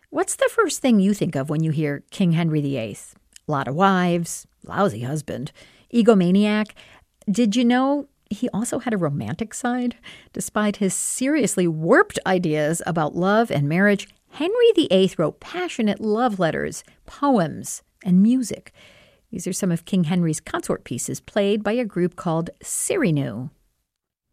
What's the first thing you think of when you hear King Henry VIII? A lot of wives, lousy husband, egomaniac. Did you know he also had a romantic side? Despite his seriously warped ideas about love and marriage, Henry VIII wrote passionate love letters, poems, and music. These are some of King Henry's consort pieces played by a group called Cyrinu.